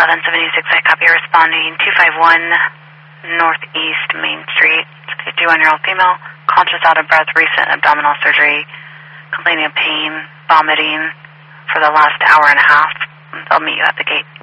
1176, I copy, responding 251 Northeast Main Street. 51-year-old female, conscious, out of breath, recent abdominal surgery, complaining of pain, vomiting for the last hour and a half. I'll meet you at the gate.